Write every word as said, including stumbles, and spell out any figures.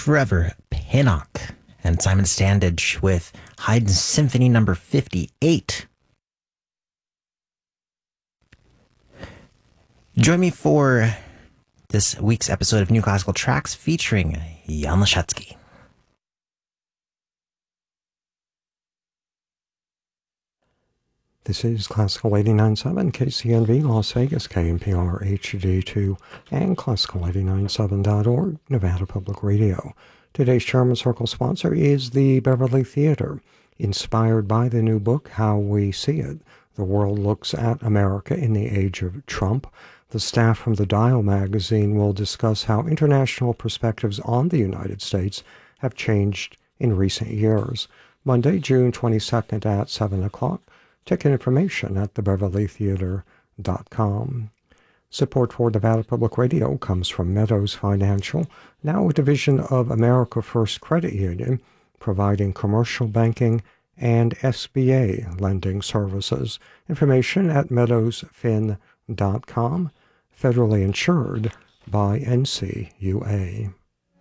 Trevor Pinnock and Simon Standage with Haydn Symphony number fifty-eight. Join me for this week's episode of New Classical Tracks featuring Jan Leszecki. This is Classical eighty-nine point seven, K C N V, Las Vegas, K N P R H D two, and Classical eighty-nine point seven dot org, Nevada Public Radio. Today's Chairman Circle sponsor is the Beverly Theater. Inspired by the new book, How We See It, The World Looks at America in the Age of Trump, the staff from the Dial magazine will discuss how international perspectives on the United States have changed in recent years. Monday, June twenty-second at seven o'clock. Ticket information at the beverly theater dot com. Support for Nevada Public Radio comes from Meadows Financial, now a division of America First Credit Union, providing commercial banking and S B A lending services. Information at meadows fin dot com, federally insured by N C U A.